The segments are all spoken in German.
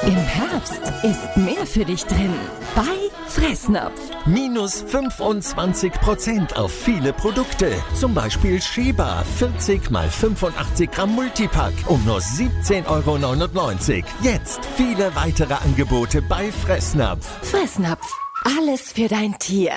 Im Herbst ist mehr für dich drin. Bei Fressnapf. Minus 25% auf viele Produkte. Zum Beispiel Sheba 40 x 85 Gramm Multipack um nur 17,99 €. Jetzt viele weitere Angebote bei Fressnapf. Fressnapf. Alles für dein Tier.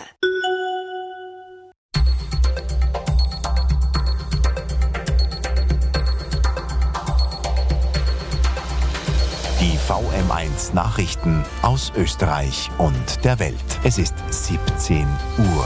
Die VM1 Nachrichten aus Österreich und der Welt. Es ist 17 Uhr.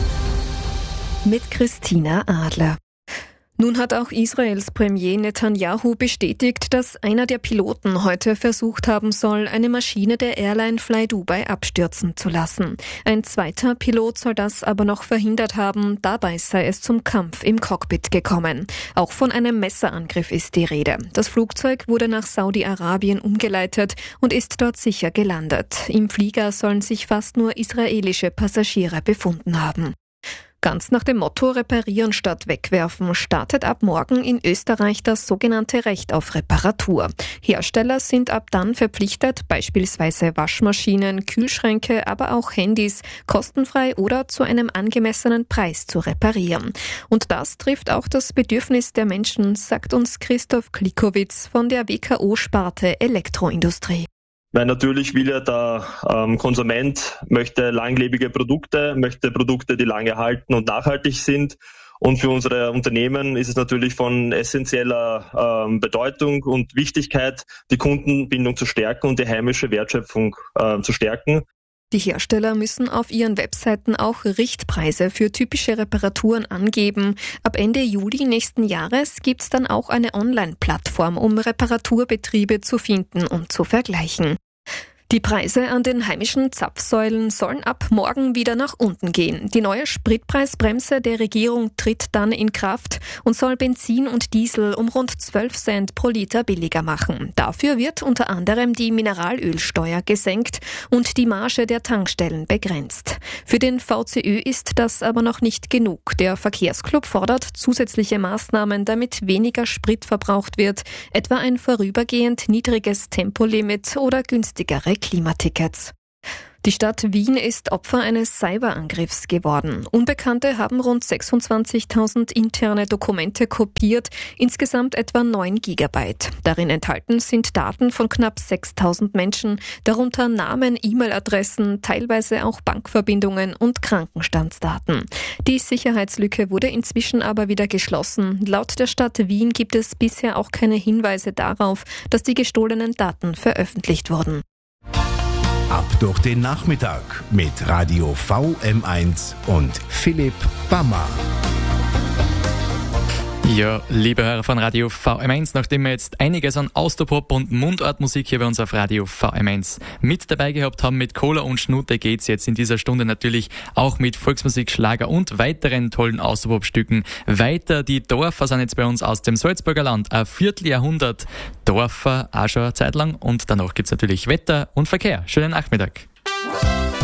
Mit Christina Adler. Nun hat auch Israels Premier Netanyahu bestätigt, dass einer der Piloten heute versucht haben soll, eine Maschine der Airline Fly Dubai abstürzen zu lassen. Ein zweiter Pilot soll das aber noch verhindert haben, dabei sei es zum Kampf im Cockpit gekommen. Auch von einem Messerangriff ist die Rede. Das Flugzeug wurde nach Saudi-Arabien umgeleitet und ist dort sicher gelandet. Im Flieger sollen sich fast nur israelische Passagiere befunden haben. Ganz nach dem Motto Reparieren statt wegwerfen startet ab morgen in Österreich das sogenannte Recht auf Reparatur. Hersteller sind ab dann verpflichtet, beispielsweise Waschmaschinen, Kühlschränke, aber auch Handys kostenfrei oder zu einem angemessenen Preis zu reparieren. Und das trifft auch das Bedürfnis der Menschen, sagt uns Christoph Klikowitz von der WKO-Sparte Elektroindustrie. Weil natürlich will ja der Konsument, möchte langlebige Produkte, möchte Produkte, die lange halten und nachhaltig sind. Und für unsere Unternehmen ist es natürlich von essentieller Bedeutung und Wichtigkeit, die Kundenbindung zu stärken und die heimische Wertschöpfung zu stärken. Die Hersteller müssen auf ihren Webseiten auch Richtpreise für typische Reparaturen angeben. Ab Ende Juli nächsten Jahres gibt's dann auch eine Online-Plattform, um Reparaturbetriebe zu finden und zu vergleichen. Die Preise an den heimischen Zapfsäulen sollen ab morgen wieder nach unten gehen. Die neue Spritpreisbremse der Regierung tritt dann in Kraft und soll Benzin und Diesel um rund 12 Cent pro Liter billiger machen. Dafür wird unter anderem die Mineralölsteuer gesenkt und die Marge der Tankstellen begrenzt. Für den VCÖ ist das aber noch nicht genug. Der Verkehrsclub fordert zusätzliche Maßnahmen, damit weniger Sprit verbraucht wird, etwa ein vorübergehend niedriges Tempolimit oder günstigere Klimatickets. Die Stadt Wien ist Opfer eines Cyberangriffs geworden. Unbekannte haben rund 26.000 interne Dokumente kopiert, insgesamt etwa 9 Gigabyte. Darin enthalten sind Daten von knapp 6.000 Menschen, darunter Namen, E-Mail-Adressen, teilweise auch Bankverbindungen und Krankenstandsdaten. Die Sicherheitslücke wurde inzwischen aber wieder geschlossen. Laut der Stadt Wien gibt es bisher auch keine Hinweise darauf, dass die gestohlenen Daten veröffentlicht wurden. Ab durch den Nachmittag mit Radio VM1 und Philipp Bammer. Ja, liebe Hörer von Radio VM1, nachdem wir jetzt einiges an Austropop und Mundartmusik hier bei uns auf Radio VM1 mit dabei gehabt haben, mit Cola und Schnute geht's jetzt in dieser Stunde natürlich auch mit Volksmusik, Schlager und weiteren tollen Austropop-Stücken weiter. Die Dorfer sind jetzt bei uns aus dem Salzburger Land. Ein Vierteljahrhundert Dorfer, auch schon eine Zeit lang. Und danach gibt's natürlich Wetter und Verkehr. Schönen Nachmittag.